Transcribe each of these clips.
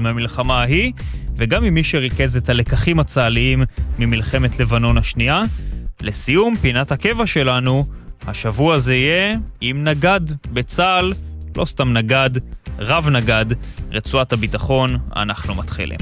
מהמלחמה ההיא, וגם ממי שריכז את הלקחים הצה"ליים ממלחמת לבנון השנייה. לסיום, פינת הקבע שלנו, השבוע הזה יהיה עם נגד בצה"ל, לא סתם נגד, רב נגד, רצועת הביטחון. אנחנו מתחילים.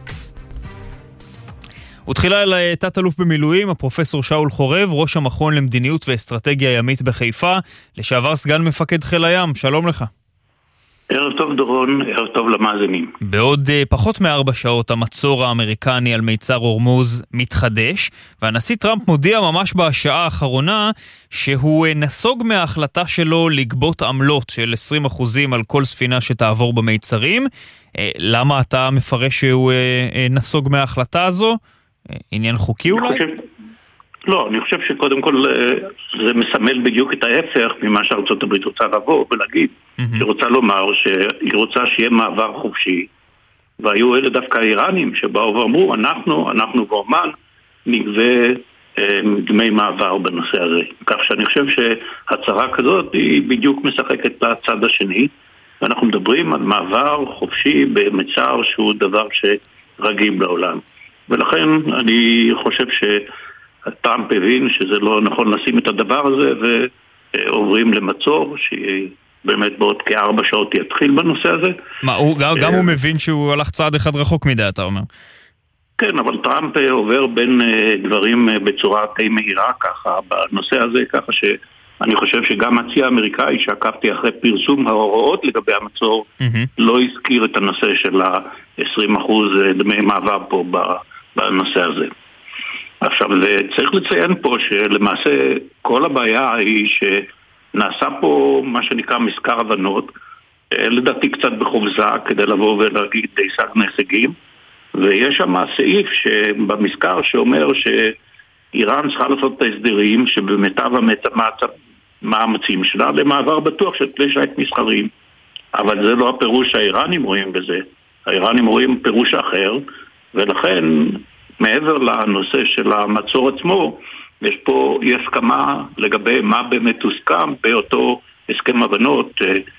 ותחילה אל תת-אלוף במילואים, הפרופסור שאול חורב, ראש המכון למדיניות ואסטרטגיה ימית בחיפה, לשעבר סגן מפקד חיל הים. שלום לך. ערב טוב דורון, ערב טוב למאזינים. בעוד פחות מ4 שעות המצור האמריקני על מיצר הורמוז מתחדש, והנשיא טראמפ מודיע ממש בשעה האחרונה שהוא נסוג מההחלטה שלו לגבות עמלות של 20% על כל ספינה שתעבור במיצרים. למה אתה מפרש שהוא נסוג מההחלטה הזו? עניין חוקי אולי? לא, אני חושב שקודם כל זה מסמל בדיוק את ההפך ממה שארצות הברית רוצה לבוא ולהגיד. היא רוצה לומר שהיא רוצה שיהיה מעבר חופשי, והיו אלה דווקא האיראנים שבאו ואמרו, אנחנו ואומן נגבה דמי מעבר בנושא הזה. כך שאני חושב שהצהרה כזאת היא בדיוק משחקת לצד השני, ואנחנו מדברים על מעבר חופשי במצר שהוא דבר שרגיל לעולם. ולכן אני חושב שטראמפ הבין שזה לא נכון לשים את הדבר הזה, ועוברים למצור, שבאמת בעוד כ4 שעות יתחיל בנושא הזה. מה, גם הוא מבין שהוא הלך צעד אחד רחוק מדי, אתה אומר? כן, אבל טראמפ עובר בין דברים בצורה די מהירה ככה, בנושא הזה, ככה שאני חושב שגם הצי האמריקאי שעקבתי אחרי פרסום ההוראות לגבי המצור, לא הזכיר את הנושא של ה-20% דמי מעבר פה בנושא הזה. עכשיו, צריך לציין פה שלמעשה כל הבעיה היא שנעשה פה מה שנקרא מזכר הבנות, לדעתי קצת בחובזה כדי לבוא ולהגיד השגנו הישגים, ויש שם סעיף במזכר שאומר שאיראן צריכה לעשות את ההסדרים שבמיטב המאמצים שלה למעבר בטוח של כלי שיט מסחריים, אבל זה לא הפירוש שהאיראנים רואים בזה. האיראנים רואים פירוש אחר, ולכן מעבר לנושא של המצור עצמו, יש פה הסכמה לגבי מה באמת הוסכם באותו הסכם הבנות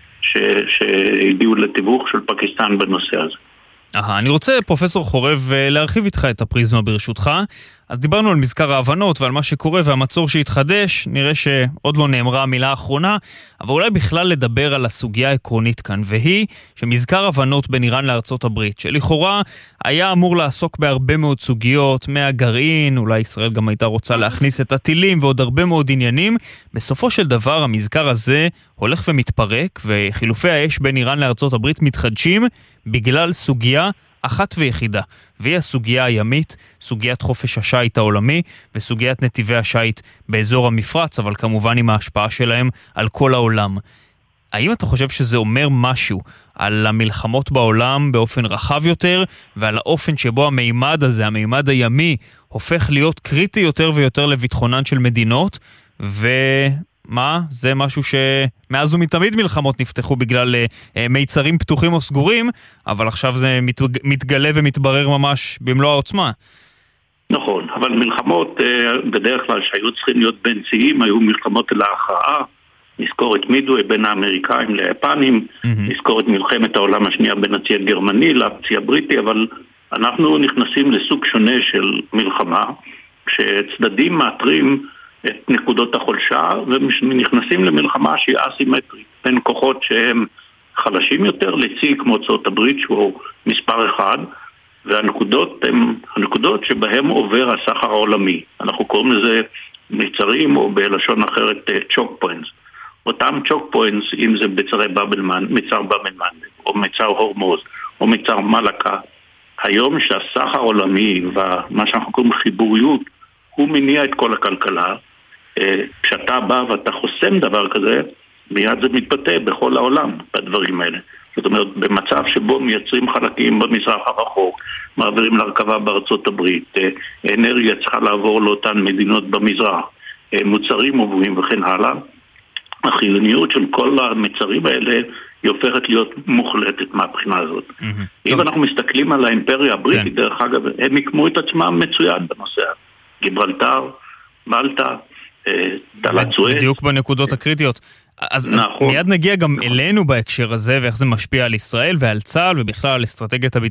שהגיעו לתיווך של פקיסטן בנושא הזה. אני רוצה, פרופסור חורב, להרחיב איתך את הפריזמה ברשותך. אז דיברנו על מזכר ההבנות ועל מה שקורה והמצור שהתחדש, נראה שעוד לא נאמרה המילה האחרונה, אבל אולי בכלל לדבר על הסוגיה העקרונית כאן, והיא שמזכר הבנות בין איראן לארצות הברית, שלכאורה היה אמור לעסוק בהרבה מאוד סוגיות, מהגרעין, אולי ישראל גם הייתה רוצה להכניס את הטילים ועוד הרבה מאוד עניינים, בסופו של דבר המזכר הזה הולך ומתפרק, וחילופי האש בין איראן לארצות הברית מתחדשים בגלל סוגיה אחת ויחידה, והיא הסוגיה הימית, סוגיית חופש השייט העולמי וסוגיית נתיבי השייט באזור המפרץ, אבל כמובן עם ההשפעה שלהם על כל העולם. האם אתה חושב שזה אומר משהו על המלחמות בעולם באופן רחב יותר, ועל האופן שבו המימד הזה, המימד הימי, הופך להיות קריטי יותר ויותר לביטחונן של מדינות, מה? זה משהו שמאז ומתמיד מלחמות נפתחו בגלל מיצרים פתוחים או סגורים, אבל עכשיו זה מתגלה ומתברר ממש במלוא העוצמה. נכון, אבל מלחמות בדרך כלל שהיו צריכים להיות בין ציים, היו מלחמות להכרעה. נזכור את מידווי בין האמריקאים ליפנים, נזכור את מלחמת העולם השנייה בין הצי הגרמני לצי הבריטי, אבל אנחנו נכנסים לסוג שונה של מלחמה, כשצדדים מאתרים את נקודות החולשה, ונכנסים למלחמה שהיא אסימטרית, בין כוחות שהם חלשים יותר, לצי כמו ארצות הברית שהוא מספר 1, והנקודות הן הנקודות שבהם עובר הסחר העולמי. אנחנו קוראים לזה מצרים, או בלשון אחרת צ'וק פוינטס. אותם צ'וק פוינטס, אם זה מצר באבלמן, או מצר הורמוז, או מצר מלכה, היום שהסחר העולמי, ומה שאנחנו קוראים חיבוריות, הוא מניע את כל הכלכלה. כשאתה בא ואתה חוסם דבר כזה, מיד זה מתבטא בכל העולם בדברים האלה. זאת אומרת, במצב שבו מייצרים חלקים במזרח הרחוק, מעבירים להרכבה בארצות הברית, אנרגיה צריכה לעבור לאותן מדינות במזרח, מוצרים עוברים וכן הלאה, החיוניות של כל המצרים האלה היא הופכת להיות מוחלטת מהבחינה הזאת. אם אנחנו מסתכלים על האימפריה הבריטית, דרך אגב, הם יקמו את עצמם מצוין בנושא. גיברלטר, מלטה, תעלת סואץ. בדיוק בנקודות הקריטיות. אז מיד נגיע גם אלינו בהקשר הזה, ואיך זה משפיע על ישראל ועל צה"ל, ובכלל על אסטרטגיית הביטחון.